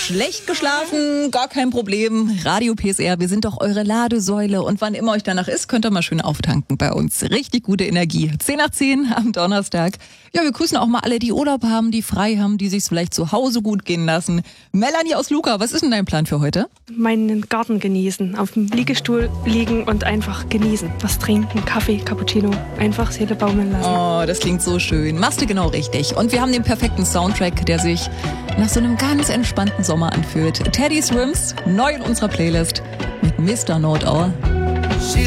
Schlecht geschlafen, gar kein Problem. Radio PSR, wir sind doch eure Ladesäule. Und wann immer euch danach ist, könnt ihr mal schön auftanken bei uns. Richtig gute Energie. 10 nach 10 am Donnerstag. Ja, wir grüßen auch mal alle, die Urlaub haben, die frei haben, die sich's vielleicht zu Hause gut gehen lassen. Melanie aus Luca, was ist denn dein Plan für heute? Meinen Garten genießen, auf dem Liegestuhl liegen und einfach genießen. Was trinken, Kaffee, Cappuccino, einfach Seele baumeln lassen. Oh, das klingt so schön. Machst du genau richtig. Und wir haben den perfekten Soundtrack, der sich nach so einem ganz entspannten Sommer anfühlt. Teddy Swims, neu in unserer Playlist mit Mr. Know-it-all.